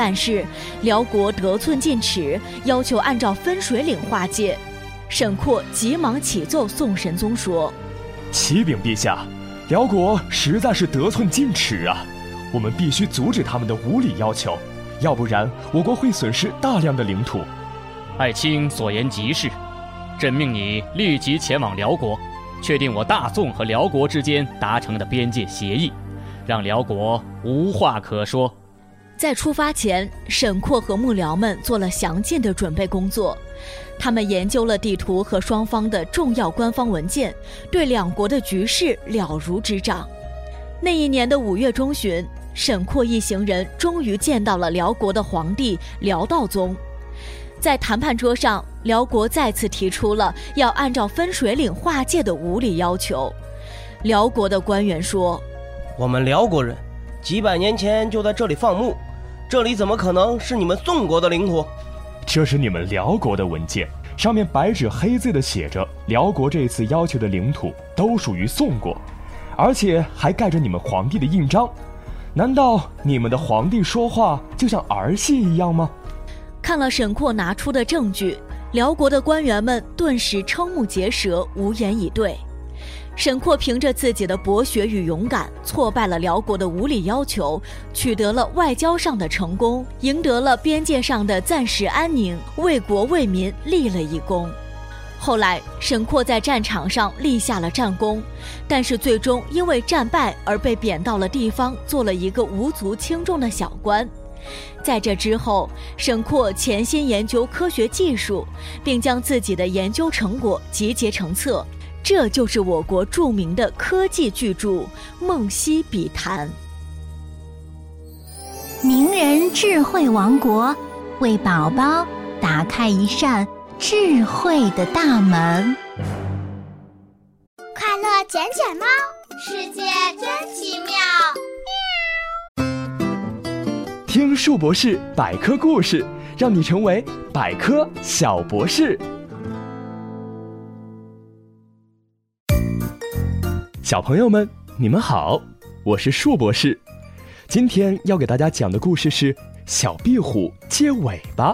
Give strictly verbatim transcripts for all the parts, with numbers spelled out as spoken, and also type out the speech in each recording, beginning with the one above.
但是辽国得寸进尺，要求按照分水岭划界。沈括急忙启奏宋神宗说： 启禀陛下，辽国实在是得寸进尺啊，我们必须阻止他们的无理要求，要不然我国会损失大量的领土。 爱卿所言极是，朕命你立即前往辽国，确定我大宋和辽国之间达成的边界协议，让辽国无话可说。 在出发前，沈括和幕僚们做了详尽的准备工作，他们研究了地图和双方的重要官方文件，对两国的局势了如指掌。那一年的五月中旬，沈括一行人终于见到了辽国的皇帝辽道宗。在谈判桌上，辽国再次提出了要按照分水岭划界的无理要求。辽国的官员说： 我们辽国人几百年前就在这里放牧，这里怎么可能是你们宋国的领土？ 这是你们辽国的文件，上面白纸黑字的写着，辽国这次要求的领土都属于宋国，而且还盖着你们皇帝的印章。难道你们的皇帝说话就像儿戏一样吗？ 看了沈括拿出的证据，辽国的官员们顿时瞠目结舌，无言以对。沈括凭着自己的博学与勇敢，挫败了辽国的无理要求，取得了外交上的成功，赢得了边界上的暂时安宁，为国为民立了一功。后来沈括在战场上立下了战功，但是最终因为战败而被贬到了地方，做了一个无足轻重的小官。在这之后，沈括潜心研究科学技术，并将自己的研究成果集结成册，这就是我国著名的科技巨著《梦溪笔谈》。 名人智慧王国，为宝宝打开一扇智慧的大门。 快乐捡捡猫，世界真奇妙。 听树博士百科故事，让你成为百科小博士。小朋友们，你们好，我是树博士。今天要给大家讲的故事是小壁虎借尾巴。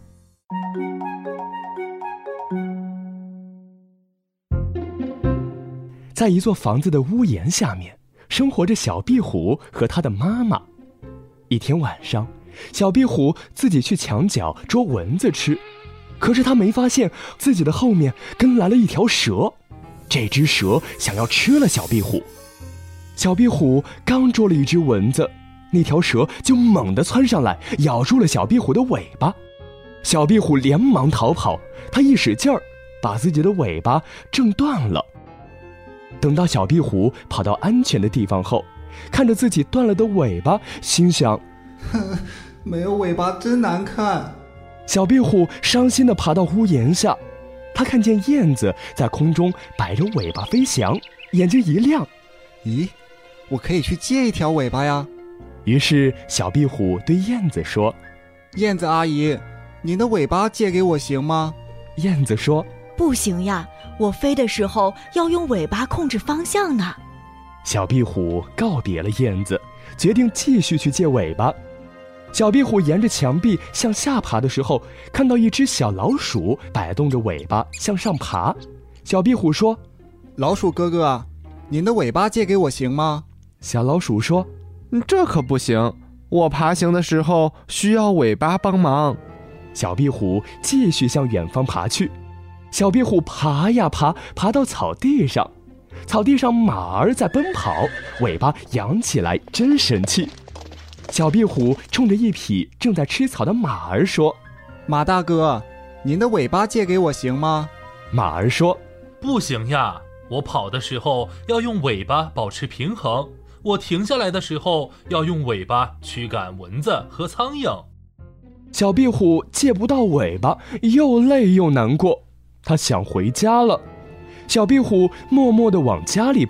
在一座房子的屋檐下面，生活着小壁虎和它的妈妈。一天晚上，小壁虎自己去墙角捉蚊子吃，可是它没发现自己的后面跟来了一条蛇。这只蛇想要吃了小壁虎。小壁虎刚捉了一只蚊子，那条蛇就猛地窜上来，咬住了小壁虎的尾巴。小壁虎连忙逃跑，它一使劲儿，把自己的尾巴挣断了。等到小壁虎跑到安全的地方后，看着自己断了的尾巴，心想： 哼，没有尾巴真难看。 小壁虎伤心地爬到屋檐下，他看见燕子在空中摆着尾巴飞翔，眼睛一亮。 咦，我可以去借一条尾巴呀。 于是小壁虎对燕子说： 燕子阿姨，您的尾巴借给我行吗？ 燕子说： 不行呀，我飞的时候要用尾巴控制方向呢。 小壁虎告别了燕子，决定继续去借尾巴。小壁虎沿着墙壁向下爬的时候，看到一只小老鼠摆动着尾巴向上爬。小壁虎说： 老鼠哥哥啊，您的尾巴借给我行吗？ 小老鼠说： 这可不行，我爬行的时候需要尾巴帮忙。 小壁虎继续向远方爬去。小壁虎爬呀爬，爬到草地上，草地上马儿在奔跑，尾巴扬起来真神气。小壁虎冲着一匹正在吃草的马儿说： 马大哥，您的尾巴借给我行吗？ 马儿说： 不行呀，我跑的时候要用尾巴保持平衡，我停下来的时候要用尾巴驱赶蚊子和苍蝇。 小壁虎借不到尾巴，又累又难过，他想回家了。小壁虎默默地往家里